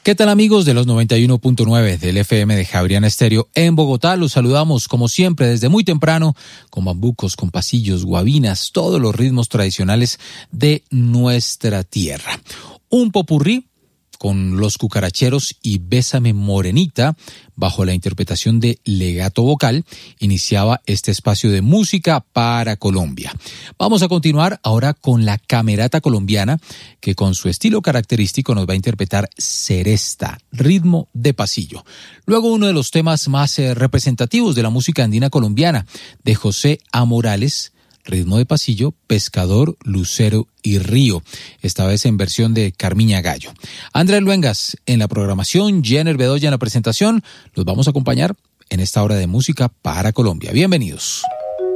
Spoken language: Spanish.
¿Qué tal, amigos de los 91.9 del FM de Javeriana Estéreo en Bogotá? Los saludamos como siempre desde muy temprano con bambucos, con pasillos, guabinas, todos los ritmos tradicionales de nuestra tierra. Un popurrí con Los Cucaracheros y Bésame Morenita, bajo la interpretación de Legato Vocal, iniciaba este espacio de música para Colombia. Vamos a continuar ahora con la Camerata Colombiana, que con su estilo característico nos va a interpretar Seresta, ritmo de pasillo. Luego uno de los temas más representativos de la música andina colombiana, de José A. Morales, ritmo de pasillo, Pescador, Lucero y Río, esta vez en versión de Carmiña Gallo. Andrés Luengas en la programación, Jenner Bedoya en la presentación. Los vamos a acompañar en esta hora de música para Colombia. Bienvenidos.